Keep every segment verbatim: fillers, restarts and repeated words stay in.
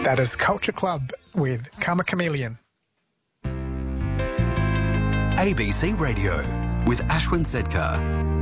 That is Culture Club with Karma Chameleon. A B C Radio with Ashwin Sedkar.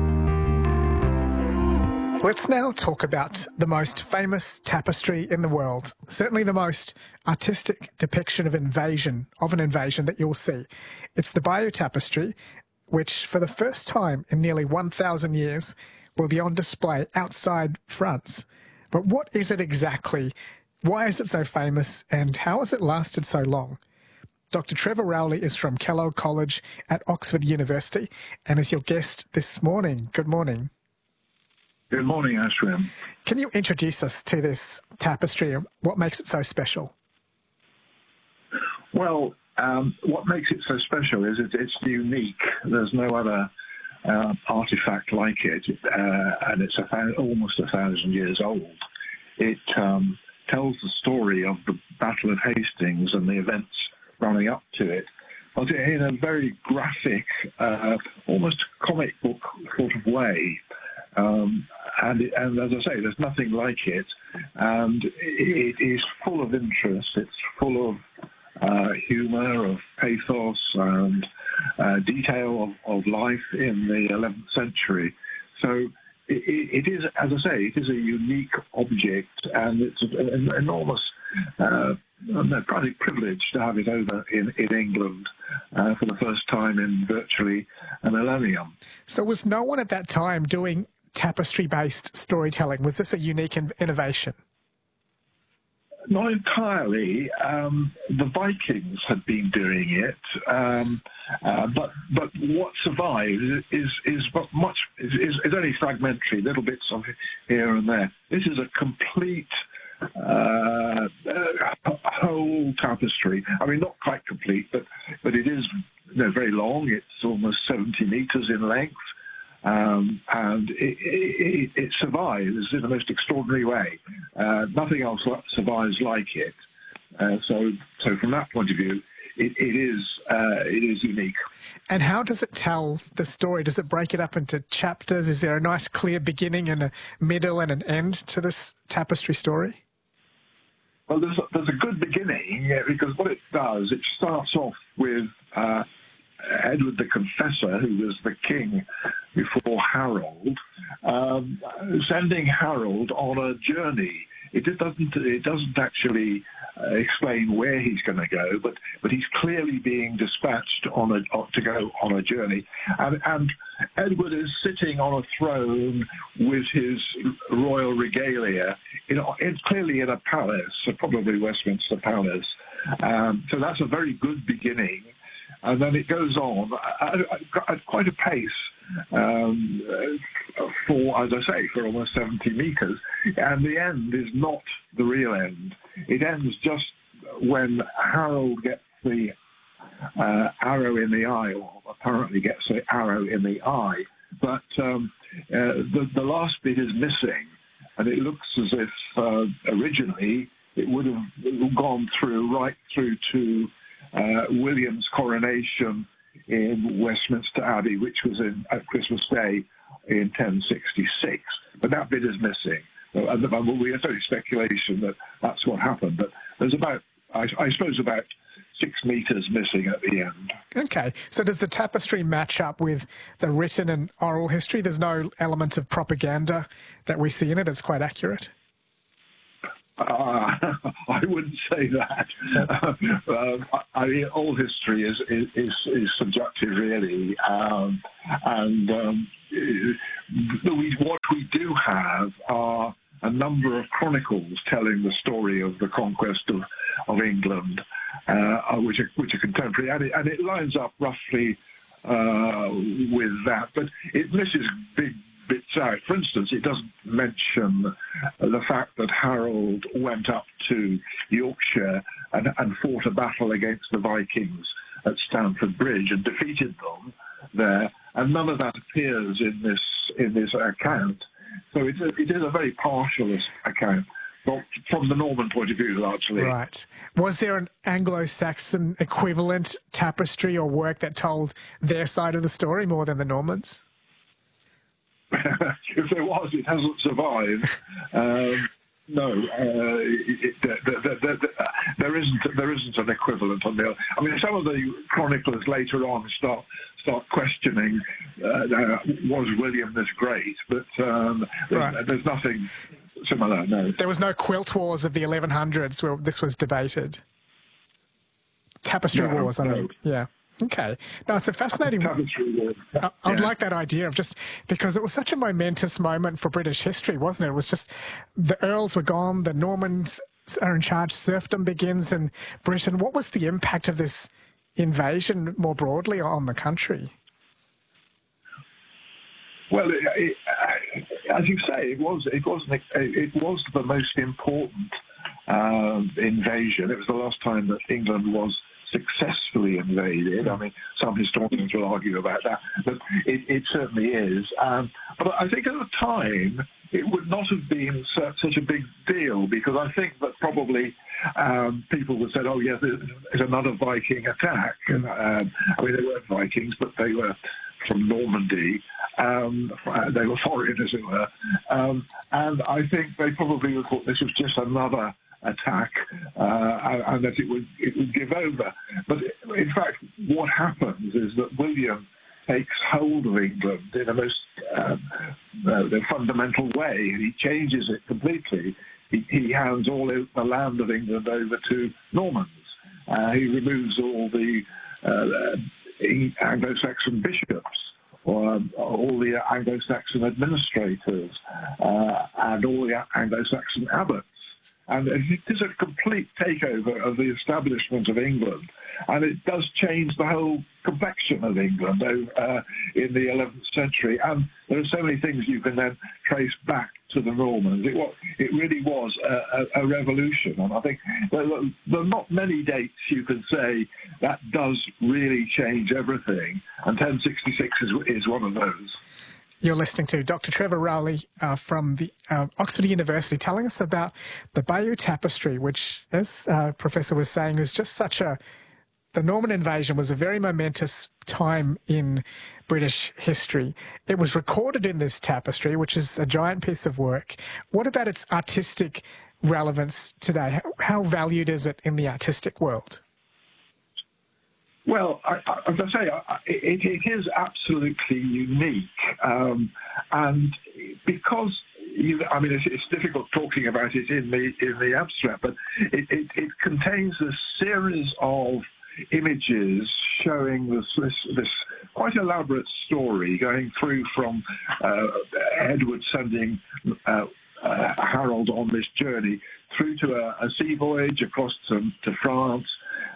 Let's now talk about the most famous tapestry in the world, certainly the most artistic depiction of invasion, of an invasion that you'll see. It's the Bayeux Tapestry, which for the first time in nearly one thousand years will be on display outside France. But what is it exactly? Why is it so famous, and how has it lasted so long? Doctor Trevor Rowley is from Kellogg College at Oxford University and is your guest this morning. Good morning. Good morning, Ashwin. Can you introduce us to this tapestry and what makes it so special? Well, um, what makes it so special is it, it's unique. There's no other uh, artifact like it, uh, and it's a, almost a thousand years old. It um, tells the story of the Battle of Hastings and the events running up to it, but in a very graphic, uh, almost comic book sort of way. Um, and, it, and as I say, there's nothing like it, and it is full of interest. It's full of uh, humour, of pathos, and uh, detail of, of life in the eleventh century. So it, it is, as I say, it is a unique object, and it's an enormous uh, a private privilege to have it over in, in England uh, for the first time in virtually a millennium. So was no one at that time doing tapestry-based storytelling? Was this a unique in- innovation? Not entirely. Um, the Vikings had been doing it, um, uh, but but what survives is is much is, is only fragmentary, little bits of it here and there. This is a complete uh, uh, whole tapestry. I mean, not quite complete, but but it is, you know, very long. It's almost seventy meters in length. Um, and it, it, it survives in the most extraordinary way. Uh, nothing else survives like it. Uh, so, so from that point of view, it, it is uh, it is unique. And how does it tell the story? Does it break it up into chapters? Is there a nice, clear beginning and a middle and an end to this tapestry story? Well, there's a, there's a good beginning, because what it does, it starts off with Uh, Edward the Confessor, who was the king before Harold, um, sending Harold on a journey. It doesn't. It doesn't actually uh, explain where he's going to go, but but he's clearly being dispatched on a to go on a journey. And, and Edward is sitting on a throne with his royal regalia, in, in clearly in a palace, probably Westminster Palace. Um, so that's a very good beginning. And then it goes on at, at quite a pace um, for, as I say, for almost seventy metres. And the end is not the real end. It ends just when Harold gets the uh, arrow in the eye, or apparently gets the arrow in the eye. But um, uh, the, the last bit is missing. And it looks as if uh, originally it would have gone through, right through to Uh, William's coronation in Westminster Abbey, which was in, at Christmas Day in ten sixty-six. But that bit is missing. So, and we have only speculation that that's what happened. But there's about, I, I suppose, about six metres missing at the end. Okay. So does the tapestry match up with the written and oral history? There's no element of propaganda that we see in it. It's quite accurate. Uh, I wouldn't say that. uh, I mean, all history is is, is subjective, really, um, and um, we, what we do have are a number of chronicles telling the story of the conquest of of England, uh, which are which are contemporary, and it, and it lines up roughly uh, with that, but it misses big bits out. For instance, it doesn't mention the fact that Harold went up to Yorkshire and, and fought a battle against the Vikings at Stamford Bridge and defeated them there, and none of that appears in this in this account. So it, it is a very partial account from, from the Norman point of view, largely. Right. Was there an Anglo-Saxon equivalent tapestry or work that told their side of the story more than the Normans? If there was, it hasn't survived. Um, No, uh, it, it, the, the, the, the, there isn't there isn't an equivalent on the. I mean, some of the chroniclers later on start start questioning uh, uh, was William this great, but um, there's, right. there's nothing similar. No, there was no quilt wars of the eleven hundreds where this was debated. Tapestry no, wars, I no. mean, yeah. Okay. No, it's a fascinating... Tapestry war. I, I would Yeah. like that idea of just... Because it was such a momentous moment for British history, wasn't it? It was just... The Earls were gone, the Normans are in charge, serfdom begins in Britain. What was the impact of this invasion more broadly on the country? Well, it, it, as you say, it was it was it was the most important um, invasion. It was the last time that England was successfully invaded. I mean, some historians will argue about that, but it, it certainly is. Um, but I think at the time it would not have been such, such a big deal, because I think that probably um, people would say, "Oh, yes, it's another Viking attack." And, um, I mean, they weren't Vikings, but they were from Normandy. Um, they were foreign, as it were. Um, and I think they probably would thought this was just another attack, uh, and, and that it would it would give over. But in fact, what happens is that William takes hold of England in a most um, uh, the fundamental way, and he changes it completely. He, he hands all the land of England over to Normans. Uh, he removes all the uh, Anglo-Saxon bishops, or um, all the Anglo-Saxon administrators, uh, and all the Anglo-Saxon abbots. And it is a complete takeover of the establishment of England. And it does change the whole complexion of England uh, in the eleventh century. And there are so many things you can then trace back to the Normans. It, was, it really was a, a, a revolution. And I think there are, there are not many dates you can say that does really change everything. And ten sixty-six is, is one of those. You're listening to Doctor Trevor Rowley uh, from the uh, Oxford University telling us about the Bayeux Tapestry, which, as uh, Professor was saying, is just such a... The Norman invasion was a very momentous time in British history. It was recorded in this tapestry, which is a giant piece of work. What about its artistic relevance today? How, how valued is it in the artistic world? Well, I, I, as I say, I, it, it is absolutely unique, um, and because you, I mean, it's, it's difficult talking about it in the in the abstract, but it, it, it contains a series of images showing this this, this quite elaborate story going through from uh, Edward sending uh, uh, Harold on this journey through to a, a sea voyage across to, to France.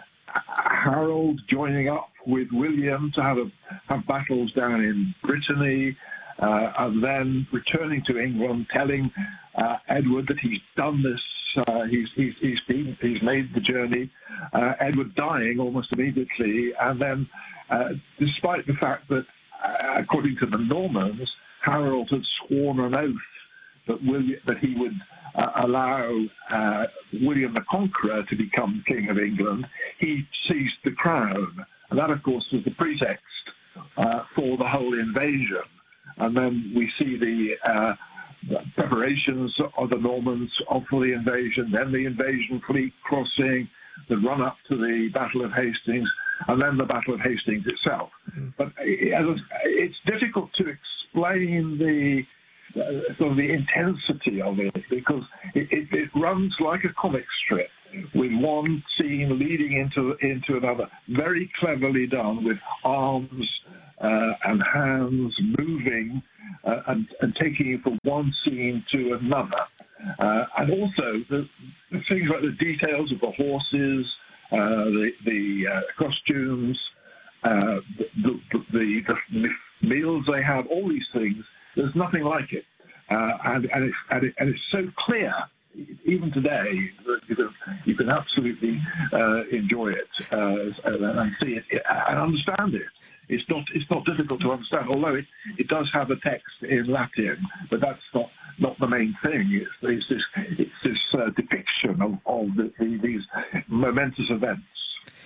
Harold joining up with William to have a, have battles down in Brittany, uh, and then returning to England, telling uh, Edward that he's done this. Uh, he's he's he's, been, he's made the journey. Uh, Edward dying almost immediately, and then, uh, despite the fact that, uh, according to the Normans, Harold had sworn an oath that William, that he would uh, allow uh, William the Conqueror to become King of England, he seized the crown. And that, of course, was the pretext uh, for the whole invasion. And then we see the, uh, the preparations of the Normans for the invasion, then the invasion fleet crossing, the run-up to the Battle of Hastings, and then the Battle of Hastings itself. Mm-hmm. But it's difficult to explain the uh, sort of the intensity of it, because it, it, it runs like a comic strip, with one scene leading into into another, very cleverly done, with arms uh, and hands moving uh, and, and taking you from one scene to another. Uh, and also the, the things like the details of the horses, uh, the, the uh, costumes, uh, the, the, the, the meals they have, all these things, there's nothing like it. Uh, and, and, it's, and, it, and it's so clear, even today, that you can, you can absolutely uh, enjoy it uh, and see it and understand it. It's not it's not difficult to understand, although it, it does have a text in Latin, but that's not, not the main thing. It's, it's this it's this uh, depiction of, of the, the, these momentous events.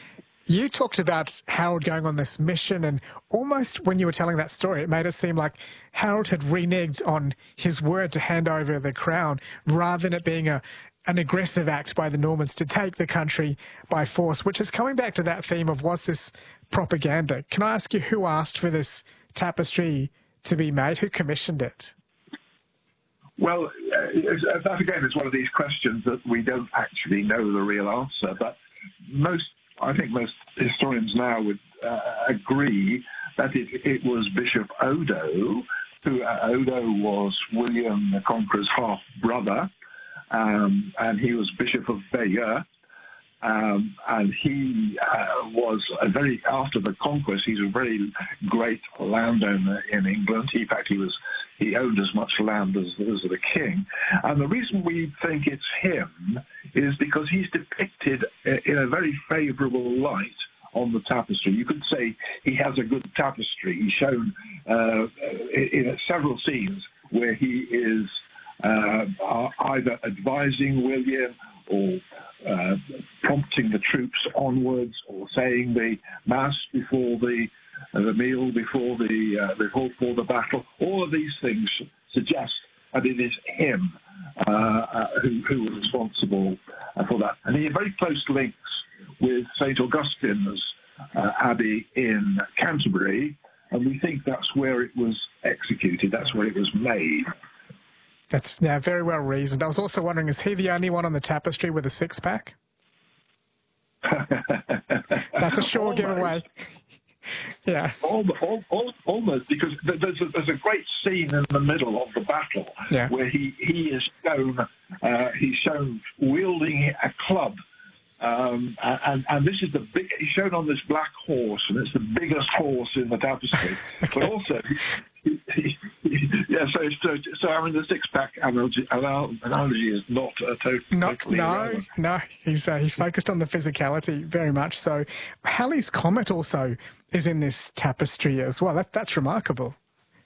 You talked about Harold going on this mission, and almost when you were telling that story, it made it seem like Harold had reneged on his word to hand over the crown rather than it being a an aggressive act by the Normans to take the country by force, which is coming back to that theme of, was this propaganda? Can I ask you who asked for this tapestry to be made? Who commissioned it? Well, uh, that again is one of these questions that we don't actually know the real answer, but most, I think most historians now would uh, agree that it, it was Bishop Odo, who uh, Odo was William the Conqueror's half-brother, um, and he was Bishop of Bayeux. Um, and he uh, was a very, after the conquest, he's a very great landowner in England. In fact, he was he owned as much land as, as the king. And the reason we think it's him is because he's depicted in a very favourable light on the tapestry. You could say he has a good tapestry. He's shown uh, in, in several scenes where he is uh, either advising William or Uh, prompting the troops onwards, or saying the mass before the uh, the meal, before the uh, before, before the battle. All of these things suggest that it is him uh, uh, who, who was responsible uh, for that. And he had very close links with Saint Augustine's uh, Abbey in Canterbury, and we think that's where it was executed. That's where it was made. That's yeah, very well reasoned. I was also wondering, is he the only one on the tapestry with a six-pack? That's a sure almost. Giveaway. Yeah. Almost, almost, because there's a, there's a great scene in the middle of the battle yeah. where he, he is shown, uh, he's shown wielding a club. Um, and, and this is the big, he's shown on this black horse, and it's the biggest horse in the tapestry. Okay. But also, he, he, he, yeah, so, so, so I mean, the six-pack analogy, analogy is not a totally... Not, totally no, irrelevant. no, he's, uh, he's focused on the physicality very much so. Halley's Comet also is in this tapestry as well. That, that's remarkable.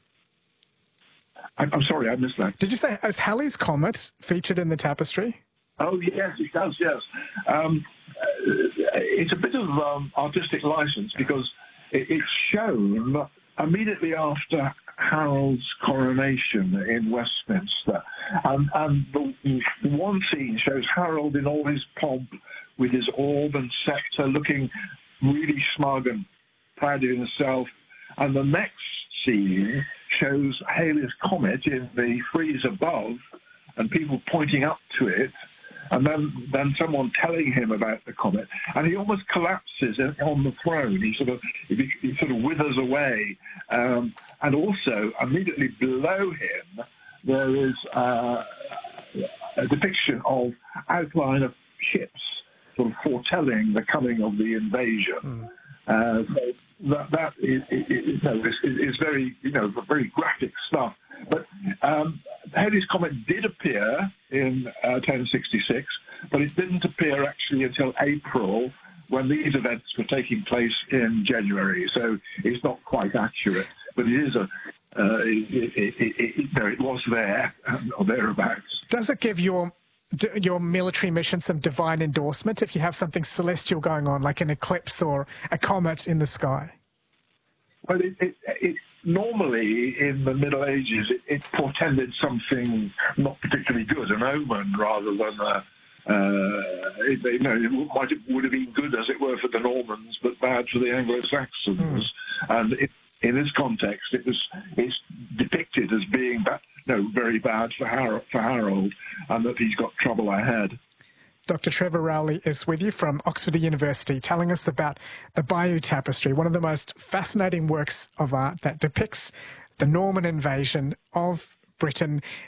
I'm, I'm sorry, I missed that. Did you say, is Halley's Comet featured in the tapestry? Oh, yes, it does, yes. Um, it's a bit of um, artistic license because it, it's shown immediately after Harold's coronation in Westminster. And, and the one scene shows Harold in all his pomp with his orb and sceptre, looking really smug and proud of himself. And the next scene shows Halley's Comet in the frieze above and people pointing up to it. And then, then someone telling him about the comet, and he almost collapses on the throne. He sort of he, he sort of withers away, um, and also immediately below him there is uh, a depiction of outline of ships, sort of foretelling the coming of the invasion. Mm. Uh, so that that is, is, is, no, is, is very you know very graphic stuff. But um, Halley's Comet did appear in uh, ten sixty-six, but it didn't appear actually until April, when these events were taking place in January. So it's not quite accurate, but it is a. Uh, it, it, it, it, no, it was there um, or thereabouts. Does it give your your military mission some divine endorsement if you have something celestial going on, like an eclipse or a comet in the sky? Well, it, it, it, normally in the Middle Ages, it, it portended something not particularly good, an omen rather than a, uh, it, you know, it might it would have been good, as it were, for the Normans, but bad for the Anglo-Saxons. Mm. And it, in this context, it was it's depicted as being bad, no, very bad for Harold, for Harold, and that he's got trouble ahead. Doctor Trevor Rowley is with you from Oxford University, telling us about the Bayeux Tapestry, one of the most fascinating works of art that depicts the Norman invasion of Britain